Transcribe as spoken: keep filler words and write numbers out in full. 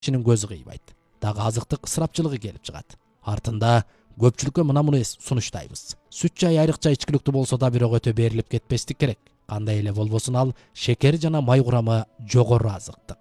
кишинин көзү кыйбайт, дагы азыктык ысырапчылыгы келип чыгат. Артында көпчүлүккө мына муну сунуштайбыз. Сүт чай айрыкча ичкиликтүү болсо да бирок өтө берилип кетпестик керек. Кандай эле болбосун ал шекери жана май курамы жогору азыктык.